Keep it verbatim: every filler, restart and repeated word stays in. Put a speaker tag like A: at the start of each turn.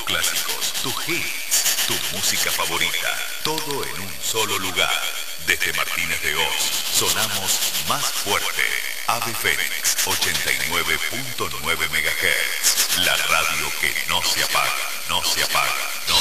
A: clásicos, tus hits, tu música favorita, todo en un solo lugar. Desde Martínez de Oz, sonamos más fuerte. Ave Fénix ochenta y nueve punto nueve